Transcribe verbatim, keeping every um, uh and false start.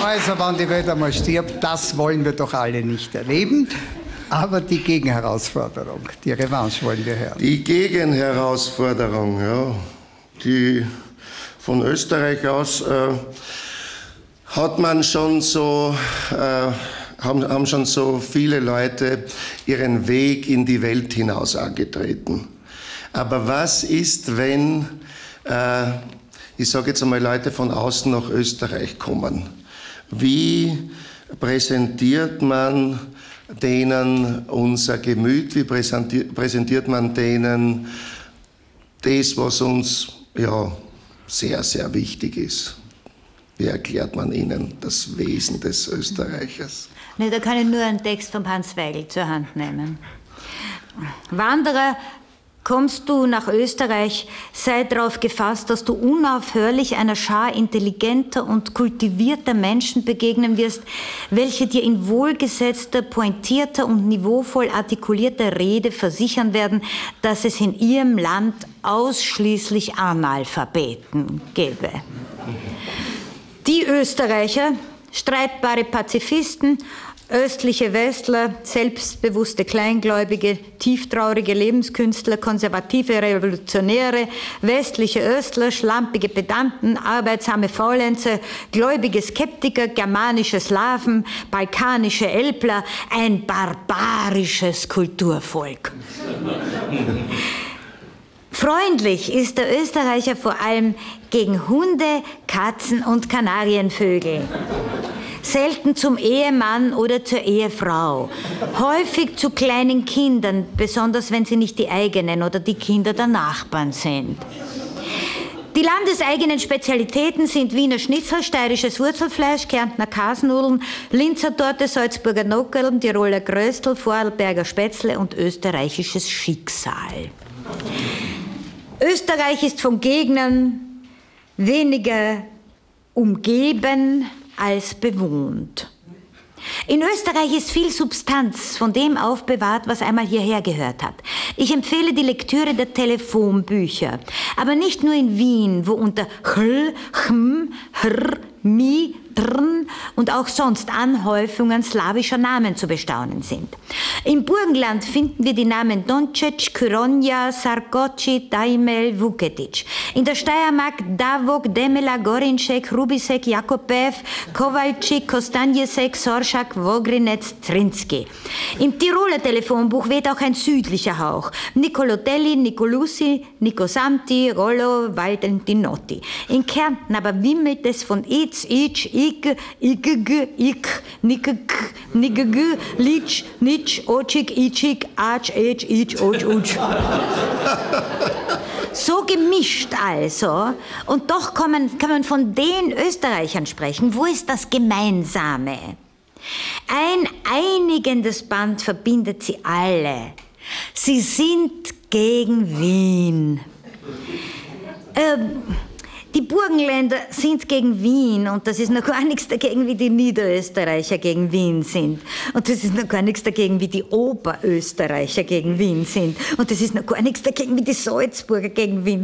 Also, wenn die Welt einmal stirbt, das wollen wir doch alle nicht erleben. Aber die Gegenherausforderung, die Revanche wollen wir hören. Die Gegenherausforderung, ja, die von Österreich aus äh, hat man schon so, äh, haben, haben schon so viele Leute ihren Weg in die Welt hinaus angetreten. Aber was ist, wenn, äh, ich sage jetzt einmal, Leute von außen nach Österreich kommen? Wie präsentiert man denen unser Gemüt, wie präsentiert, präsentiert man denen das, was uns ja sehr, sehr wichtig ist? Wie erklärt man ihnen das Wesen des Österreichers? Nee, da kann ich nur einen Text von Hans Weigel zur Hand nehmen. Wanderer, kommst du nach Österreich, sei darauf gefasst, dass du unaufhörlich einer Schar intelligenter und kultivierter Menschen begegnen wirst, welche dir in wohlgesetzter, pointierter und niveauvoll artikulierter Rede versichern werden, dass es in ihrem Land ausschließlich Analphabeten gäbe. Die Österreicher, streitbare Pazifisten, östliche Westler, selbstbewusste Kleingläubige, tieftraurige Lebenskünstler, konservative Revolutionäre, westliche Östler, schlampige Pedanten, arbeitsame Faulenzer, gläubige Skeptiker, germanische Slawen, balkanische Elbler, ein barbarisches Kulturvolk. Freundlich ist der Österreicher vor allem gegen Hunde, Katzen und Kanarienvögel. Selten zum Ehemann oder zur Ehefrau. Häufig zu kleinen Kindern, besonders wenn sie nicht die eigenen oder die Kinder der Nachbarn sind. Die landeseigenen Spezialitäten sind Wiener Schnitzel, steirisches Wurzelfleisch, Kärntner Kasnudeln, Linzer Torte, Salzburger Nockerln, Tiroler Gröstel, Vorarlberger Spätzle und österreichisches Schicksal. Österreich ist von Gegnern weniger umgeben als bewohnt. In Österreich ist viel Substanz von dem aufbewahrt, was einmal hierher gehört hat. Ich empfehle die Lektüre der Telefonbücher, aber nicht nur in Wien, wo unter chl, chm, hr, mi, drn und auch sonst Anhäufungen slawischer Namen zu bestaunen sind. Im Burgenland finden wir die Namen Doncec, Kyronja, Sarkoci, Daimel, Vuketic. In der Steiermark Davok, Demela, Gorinček, Rubisek, Jakobev, Kowalczyk, Kostanjesek, Sorschak, Vogrinec, Trinski. Im Tiroler Telefonbuch weht auch ein südlicher Hauch. Nicolotelli, Nicolussi, Nicosanti, Rollo, Valentinotti. In Kärnten aber wimmelt es von Itz, Itch, Ik, Ikg, Ik, Nikg, Nigg, Litsch, Nitsch, Otschik, Itschik, Atsch, Etsch, Itsch, Otsch, Utsch. So gemischt also. Und doch kann man, kann man von den Österreichern sprechen. Wo ist das Gemeinsame? Ein einigendes Band verbindet sie alle. Sie sind gegen Wien. Ähm, Die Burgenländer sind gegen Wien und das ist noch gar nichts dagegen, wie die Niederösterreicher gegen Wien sind. Und das ist noch gar nichts dagegen, wie die Oberösterreicher gegen Wien sind. Und das ist noch gar nichts dagegen, wie die Salzburger gegen Wien